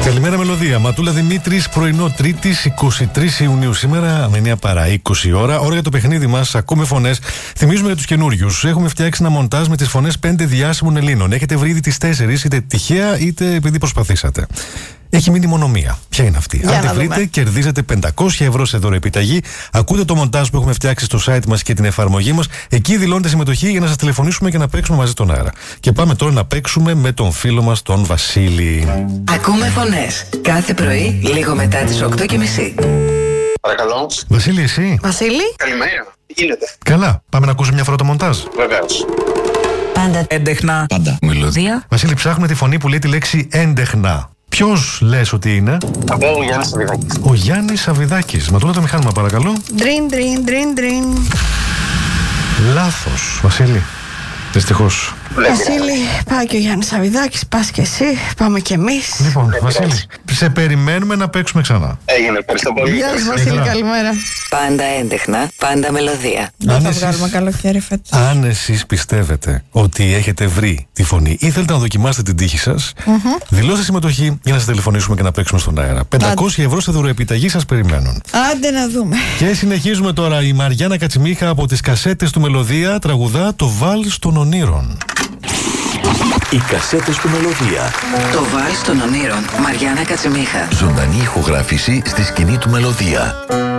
Καλημέρα, Μελωδία. Ματούλα Δημήτρης, πρωινό Τρίτης, 23 Ιουνίου σήμερα, με 9 παρά 20 ώρα. Ώρα για το παιχνίδι μας. Ακούμε φωνές. Θυμίζουμε για τους καινούριους. Έχουμε φτιάξει ένα μοντάζ με τις φωνές 5 διάσημων Ελλήνων. Έχετε βρει ήδη τις 4, είτε τυχαία είτε επειδή προσπαθήσατε. Έχει μείνει μόνο μία. Ποια είναι αυτή? Αν τη βρείτε, κερδίζετε 500 ευρώ σε δωρεοεπιταγή. Ακούτε το μοντάζ που έχουμε φτιάξει στο site μας και την εφαρμογή μας. Εκεί δηλώνετε συμμετοχή για να σας τηλεφωνήσουμε και να παίξουμε μαζί στον αέρα. Και πάμε τώρα να παίξουμε με τον φίλο μας τον Βασίλη. Ακούμε φωνές. Κάθε πρωί, λίγο μετά τις 8:30. Παρακαλώ. Βασίλη, εσύ? Βασίλη. Καλημέρα. Τι γίνεται? Καλά. Πάμε να ακούσουμε μια φορά το μοντάζ. Βεβαίως. Πάντα έντεχνα. Πάντα μελωδία. Βασίλη, ψάχνουμε τη φωνή που λέει τη λέξη έντεχνα. Ποιος λες ότι είναι? Θα πω ο Γιάννης Σαββιδάκης. Ο Γιάννης Σαββιδάκης. Ματούλα το μηχάνημα, παρακαλώ. Ντριν. Λάθος, Βασίλη. Δυστυχώς. Βασίλη, πάει και ο Γιάννης Σαββιδάκης, πας και εσύ, πάμε και εμείς. Λοιπόν, Βασίλη, σε περιμένουμε να παίξουμε ξανά. Έγινε, ευχαριστώ πολύ. Γεια σας, Βασίλη, καλημέρα. Πάντα έντεχνα, πάντα μελωδία. Δεν θα βγάλουμε καλοκαίρι φέτος. Αν εσείς πιστεύετε ότι έχετε βρει τη φωνή ή θέλετε να δοκιμάσετε την τύχη σας, δηλώστε συμμετοχή για να σας τηλεφωνήσουμε και να παίξουμε στον αέρα. 500 ευρώ σε δωρεοεπιταγή σας περιμένουν. Άντε να δούμε. Και συνεχίζουμε τώρα. Η Μαριάννα Κατσιμίχα από τις κασέτες του Μελωδία τραγουδά το Βάλς των Ονείρων. Οι κασέτες του Μελωδία. Το Βάλς των Ονείρων. Μαριάννα Κατσιμίχα. Ζωντανή ηχογράφηση στη σκηνή του Μελωδία.